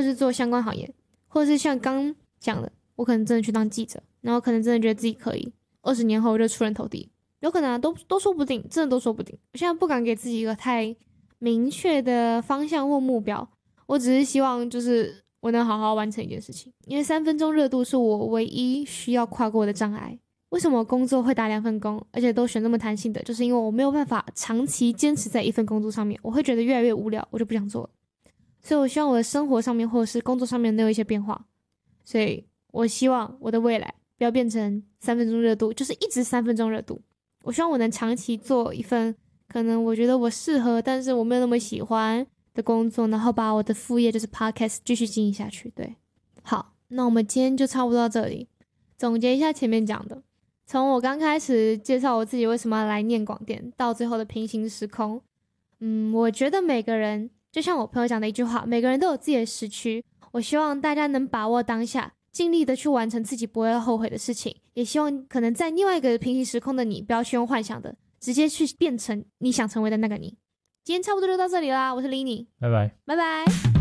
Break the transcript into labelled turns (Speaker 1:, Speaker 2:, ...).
Speaker 1: 或是做相关行业，或者是像刚讲的，我可能真的去当记者，然后可能真的觉得自己可以20年后就出人头地，有可能啊，都说不定，真的都说不定。我现在不敢给自己一个太明确的方向或目标，我只是希望就是我能好好完成一件事情，因为3分钟热度是我唯一需要跨过的障碍。为什么工作会打2份工，而且都选那么弹性的，就是因为我没有办法长期坚持在一份工作上面，我会觉得越来越无聊，我就不想做了。所以我希望我的生活上面或者是工作上面能有一些变化，所以我希望我的未来不要变成3分钟热度，就是一直3分钟热度。我希望我能长期做一份可能我觉得我适合，但是我没有那么喜欢的工作，然后把我的副业就是 podcast 继续经营下去。对，好，那我们今天就差不多到这里。总结一下前面讲的，从我刚开始介绍我自己为什么要来念广电，到最后的平行时空，我觉得每个人就像我朋友讲的一句话，每个人都有自己的时区。我希望大家能把握当下，尽力的去完成自己不会后悔的事情，也希望可能在另外一个平行时空的你，不要去用幻想的，直接去变成你想成为的那个你。今天差不多就到这里啦，我是 Lini，
Speaker 2: 拜拜。
Speaker 1: 拜拜。